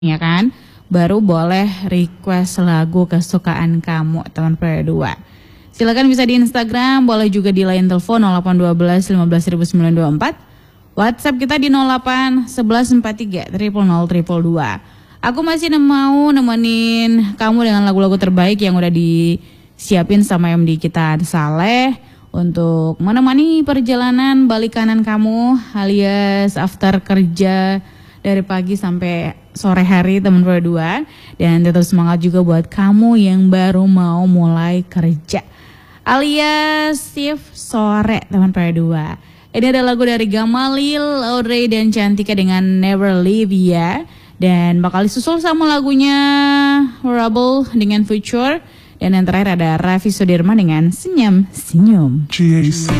ya kan, baru boleh request lagu kesukaan kamu teman berdua. Silakan bisa di Instagram, boleh juga di line telepon 0812 15924. WhatsApp kita di 08 1143 000 Aku masih mau nemenin kamu dengan lagu-lagu terbaik yang udah disiapin sama MD kita Saleh untuk menemani perjalanan balik kanan kamu alias after kerja dari pagi sampai sore hari teman berdua. Dan tetap semangat juga buat kamu yang baru mau mulai kerja alias shift sore teman berdua. Ini ada lagu dari Gamalil, Audrey dan Cantika dengan Never Leave ya. Dan bakal disusul sama lagunya Rubble dengan Future. Dan yang terakhir ada Raffi Sudirman dengan Senyum Senyum.